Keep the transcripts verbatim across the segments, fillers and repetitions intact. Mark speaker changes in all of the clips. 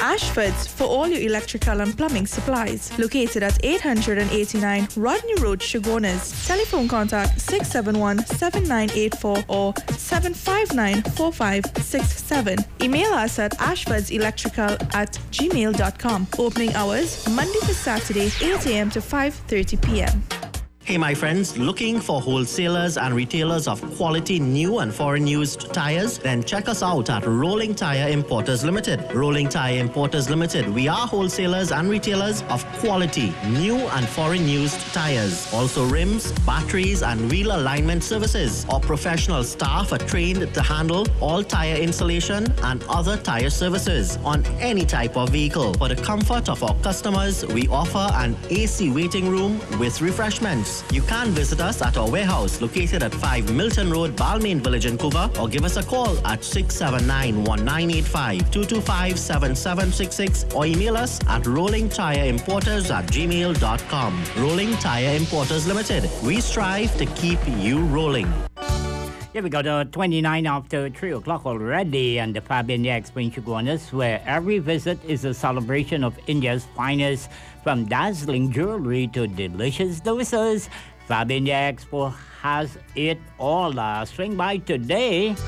Speaker 1: Ashford's for all your electrical and plumbing supplies. Located at eight eighty-nine Rodney Road, Shogunas. Telephone contact six seven one, seven nine eight four or seven five nine, four five six seven. Email us at ashfordselectrical at gmail dot com. Opening hours Monday to Saturday, eight a.m. to five thirty p.m.
Speaker 2: Hey my friends, looking for wholesalers and retailers of quality new and foreign used tires? Then check us out at Rolling Tire Importers Limited. Rolling Tire Importers Limited. We are wholesalers and retailers of quality new and foreign used tires. Also rims, batteries and wheel alignment services. Our professional staff are trained to handle all tire installation and other tire services on any type of vehicle. For the comfort of our customers, we offer an A C waiting room with refreshments. You can visit us at our warehouse located at five Milton Road, Balmain Village, Vancouver, or give us a call at six seven nine, one nine eight five, two two five, seven seven six six or email us at rolling tire importers at gmail dot com. Rolling Tire Importers Limited. We strive to keep you rolling.
Speaker 3: Yeah, we got uh, twenty-nine after three o'clock already, and the Fabian Expo in Chaguanas, where every visit is a celebration of India's finest, from dazzling jewelry to delicious dosa's. Fabian Expo has it all. Uh, swing by today,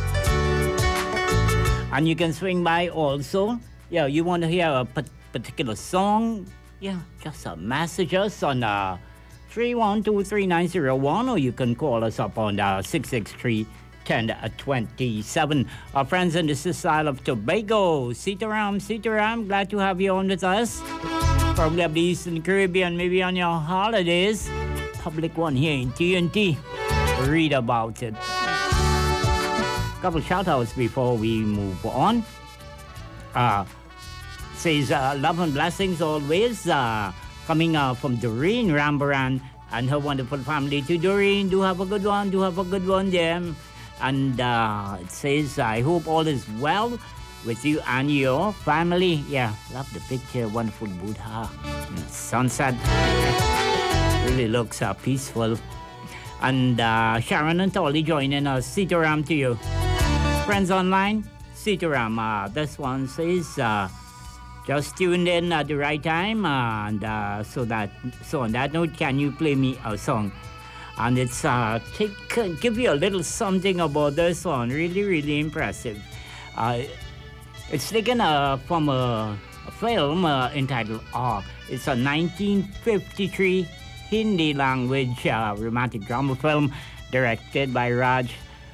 Speaker 3: and you can swing by also. Yeah, you want to hear a particular song? Yeah, just uh, message us on uh, three one two, three nine zero one, or you can call us up on uh, six six three, one zero two seven. Our friends in the Isle of Tobago, Sitaram, Sitaram, glad to have you on with us. Probably up the Eastern Caribbean, maybe on your holidays. Public one here in T N T. Read about it. Couple shout outs before we move on. Uh, says uh, love and blessings always. Uh, Coming uh, from Doreen Rambaran and her wonderful family. To Doreen, do have a good one, do have a good one there. And uh, it says, I hope all is well with you and your family. Yeah, love the picture, wonderful Buddha. Sunset really looks uh, peaceful. And uh, Sharon and Tolly joining us. Sitaram to you. Friends online, Sitaram. Uh, this one says, uh, just tuned in at the right time, uh, and uh, so that so on that note, can you play me a song? And it's uh, take, give you a little something about this one. Really, really impressive. Uh, it's taken uh, from a, a film uh, entitled "Ah." It's a nineteen fifty-three Hindi language uh, romantic drama film directed by Raj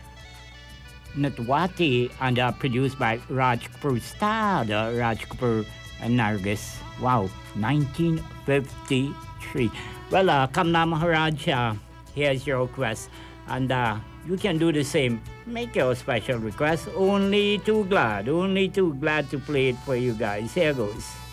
Speaker 3: Natwati and uh, produced by Raj Kapoor, starred uh, Raj Kapoor and Nargis. Wow, nineteen fifty-three. Well, uh, Kamna Maharaj, uh, here's your request. And uh, you can do the same. Make your special request. Only too glad, only too glad to play it for you guys. Here goes.